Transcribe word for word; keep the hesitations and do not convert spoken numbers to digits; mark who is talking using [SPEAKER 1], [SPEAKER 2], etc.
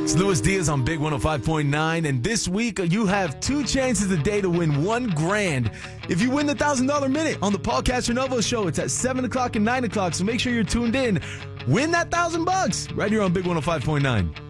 [SPEAKER 1] It's Luis Diaz on Big one oh five point nine, and this week you have two chances a day to win one grand. If you win the one thousand dollars Minute on the Paul Castronovo Show, it's at seven o'clock and nine o'clock, so make sure you're tuned in. Win that one thousand bucks right here on Big one oh five point nine.